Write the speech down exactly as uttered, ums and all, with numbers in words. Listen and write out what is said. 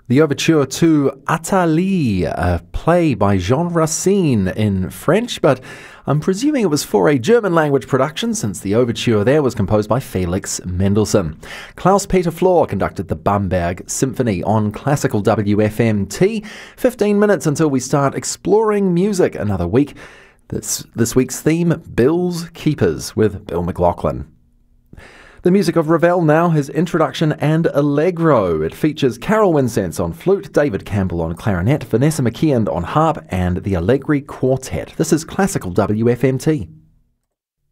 The overture to Athalie, a play by Jean Racine in French, but I'm presuming it was for a German language production since the overture there was composed by Felix Mendelssohn. Klaus-Peter Flor conducted the Bamberg Symphony on Classical W F M T. fifteen minutes until we start exploring music another week. This, this week's theme, Bill's Keepers with Bill McLaughlin. The music of Ravel now, his introduction and Allegro. It features Carol Wincense on flute, David Campbell on clarinet, Vanessa McKeon on harp, and the Allegri Quartet. This is Classical W F M T.